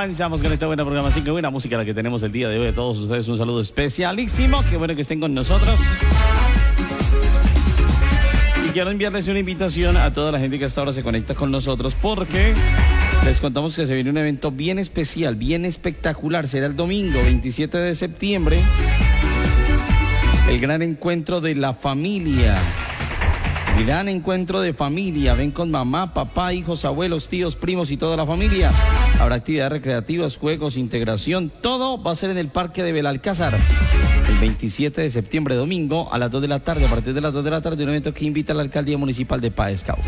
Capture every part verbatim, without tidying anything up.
avanzamos con esta buena programación, qué buena música la que tenemos el día de hoy. A todos ustedes un saludo especialísimo, qué bueno que estén con nosotros. Y quiero enviarles una invitación a toda la gente que hasta ahora se conecta con nosotros, porque les contamos que se viene un evento bien especial, bien espectacular. Será el domingo veintisiete de septiembre, el gran encuentro de la familia. Gran encuentro de familia. Ven con mamá, papá, hijos, abuelos, tíos, primos y toda la familia. Habrá actividades recreativas, juegos, integración. Todo va a ser en el Parque de Belalcázar. El veintisiete de septiembre, domingo, a las dos de la tarde. A partir de las dos de la tarde, un evento que invita a la Alcaldía Municipal de Páez, Cauca.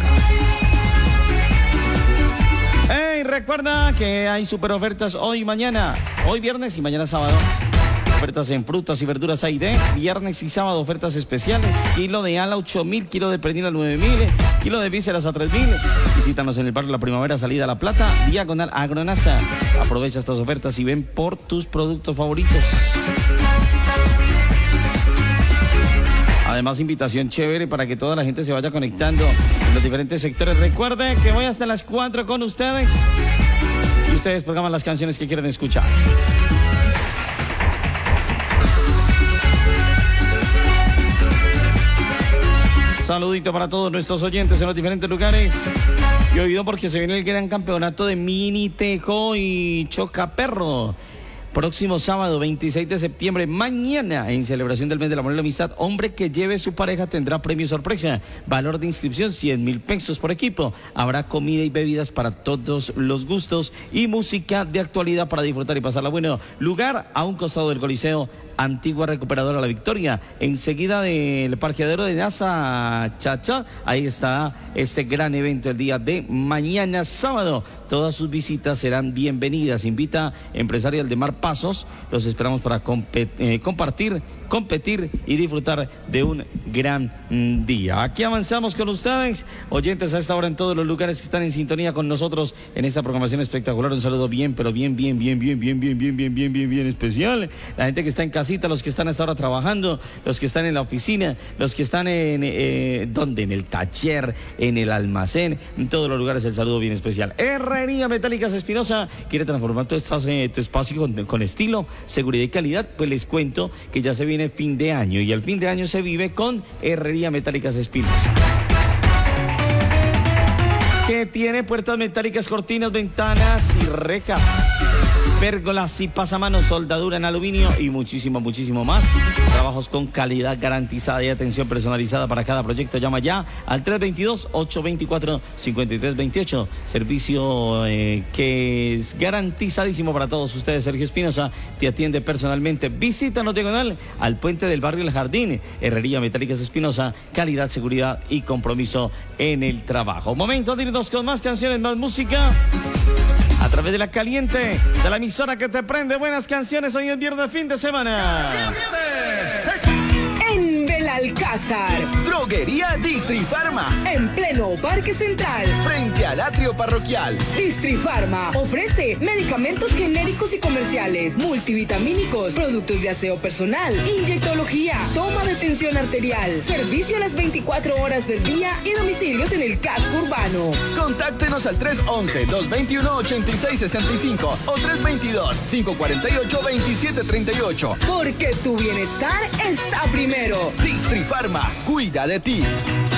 ¡Hey! Recuerda que hay super ofertas hoy y mañana. Hoy viernes y mañana sábado. Ofertas en frutas y verduras A y D, viernes y sábado ofertas especiales, kilo de ala ocho mil, kilo de pernil a nueve mil, kilo de vísceras a tres mil. Visítanos en el barrio La Primavera, salida a La Plata, diagonal Agronasa. Aprovecha estas ofertas y ven por tus productos favoritos. Además, invitación chévere para que toda la gente se vaya conectando en los diferentes sectores. Recuerde que voy hasta las cuatro con ustedes y ustedes programan las canciones que quieren escuchar. Saludito para todos nuestros oyentes en los diferentes lugares. Y oído porque se viene el gran campeonato de mini tejo y chocaperro. Próximo sábado, veintiséis de septiembre, mañana, en celebración del mes del amor y la amistad, hombre que lleve su pareja tendrá premio sorpresa. Valor de inscripción, cien mil pesos por equipo. Habrá comida y bebidas para todos los gustos y música de actualidad para disfrutar y pasarla bueno. Lugar a un costado del Coliseo, antigua recuperadora La Victoria. Enseguida del parqueadero de NASA Chacha, ahí está este gran evento el día de mañana, sábado. Todas sus visitas serán bienvenidas. Invita empresaria Aldemar Pasos. Los esperamos para eh, compartir, competir y disfrutar de un gran mm, día. Aquí avanzamos con ustedes, oyentes a esta hora en todos los lugares que están en sintonía con nosotros en esta programación espectacular. Un saludo bien, pero bien, bien, bien, bien, bien, bien, bien, bien, bien, bien, bien especial. La gente que está en casita, los que están hasta ahora trabajando, los que están en la oficina, los que están en, eh, ¿dónde? En el taller, en el almacén, en todos los lugares, el saludo bien especial. Herrería Metálicas Espinosa quiere transformar tu espacio, eh, tu espacio con, con estilo, seguridad y calidad. Pues les cuento que ya se viene fin de año y el fin de año se vive con Herrería Metálicas Espinosa, que tiene puertas metálicas, cortinas, ventanas y rejas, pérgolas y pasamanos, soldadura en aluminio y muchísimo, muchísimo más. Trabajos con calidad garantizada y atención personalizada para cada proyecto. Llama ya al tres veintidós, ocho veinticuatro, cincuenta y tres veintiocho. Servicio eh, que es garantizadísimo para todos ustedes. Sergio Espinosa te atiende personalmente. Visítanos diagonal al puente del barrio El Jardín. Herrería Metálicas Espinosa, calidad, seguridad y compromiso en el trabajo. Momento de irnos con más canciones, más música. A través de la caliente, de la emisora que te prende buenas canciones. Hoy es viernes, fin de semana. En Belalcázar, Droguería Distrifarma, en pleno Parque Central, frente al atrio parroquial. Distrifarma ofrece medicamentos genéricos y comerciales, multivitamínicos, productos de aseo personal, inyectología, toma de tensión arterial, servicio a las veinticuatro horas del día y domicilios en el casco urbano. Contáctenos al tres once, dos veintiuno, ochenta y seis sesenta y cinco o tres veintidós, cinco cuarenta y ocho, veintisiete treinta y ocho. Porque tu bienestar está primero. Distrifarma, cuida de ti.